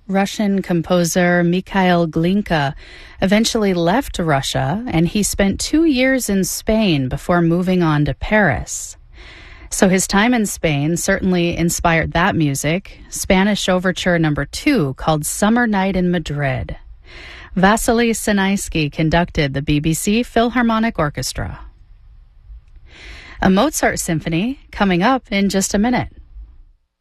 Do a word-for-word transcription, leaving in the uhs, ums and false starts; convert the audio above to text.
Russian composer Mikhail Glinka eventually left Russia, and he spent two years in Spain before moving on to Paris. So his time in Spain certainly inspired that music, Spanish Overture Number Two, called Summer Night in Madrid. Vasily Sinaisky conducted the B B C Philharmonic Orchestra. A Mozart symphony coming up in just a minute.